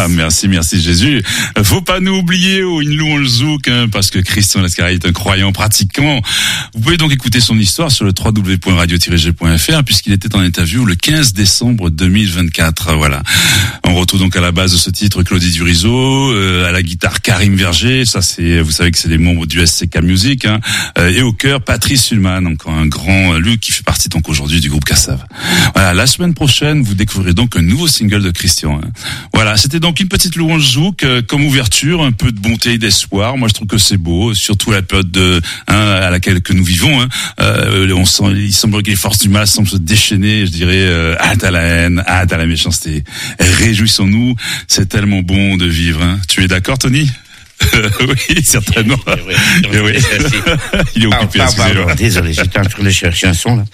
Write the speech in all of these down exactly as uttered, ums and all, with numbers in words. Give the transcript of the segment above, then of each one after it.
Ah, merci, merci Jésus. Faut pas nous oublier au une louange zouk, hein, parce que Christian Lascaris est un croyant pratiquant. Vous pouvez donc écouter son histoire sur le w w w point radio tiret g point f r, puisqu'il était en interview le quinze décembre deux mille vingt-quatre. Voilà. On retrouve donc à la base de ce titre Claudie Durizo, euh, à la guitare Karim Verger, ça c'est, vous savez que c'est les membres du S C K Music, hein, euh, et au chœur Patrice Sulman, encore un grand, lui qui fait partie donc aujourd'hui du groupe Kassav. Voilà, la semaine prochaine, vous découvrirez donc un nouveau single de Christian. Hein. Voilà, c'était donc une petite louange zouk, euh, comme ouverture, un peu de bonté et d'espoir. Moi, je trouve que c'est beau, surtout à la période de, hein, à laquelle que nous vivons. Hein. Euh, on sent, il semble que les forces du mal semblent se déchaîner. Je dirais, euh, hâte à la haine, hâte à la méchanceté. Réjouissons-nous, c'est tellement bon de vivre. Hein. Tu es d'accord, Tony? Oui, certainement. Oui, oui, oui. Il est occupé. Ah, pardon, désolé, j'étais en train de chercher un son là.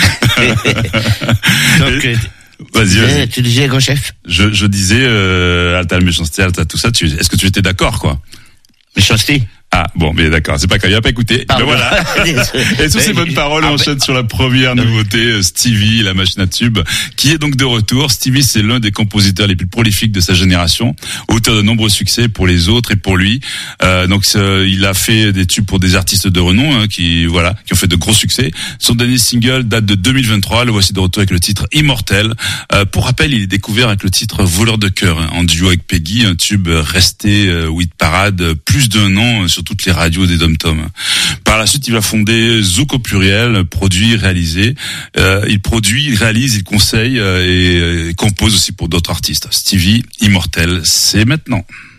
Donc, Et, tu, vas-y, disais, vas-y. tu disais, grand chef, Je, je disais, euh, hâte à la méchanceté, hâte à tout ça. Tu, est-ce que tu étais d'accord, quoi? méchanceté. Ah, bon, mais d'accord, c'est pas grave, il a pas écouté. Ben voilà. Et sur ces bonnes paroles, on enchaîne sur la première nouveauté, Stevie, la machine à tube, qui est donc de retour. Stevie, c'est l'un des compositeurs les plus prolifiques de sa génération, auteur de nombreux succès pour les autres et pour lui. Euh, donc, il a fait des tubes pour des artistes de renom, hein, qui, voilà, qui ont fait de gros succès. Son dernier single date de deux mille vingt-trois, le voici de retour avec le titre Immortel. Euh, pour rappel, il est découvert avec le titre Voleur de cœur, hein, en duo avec Peggy, un tube resté, euh, oui, de parade, plus d'un an, euh, sur toutes les radios des dom-toms. Par la suite, il va fonder Zouk au pluriel, produit, réalisé. Euh, il produit, il réalise, il conseille euh, et, et compose aussi pour d'autres artistes. Stevie, Immortel, c'est maintenant.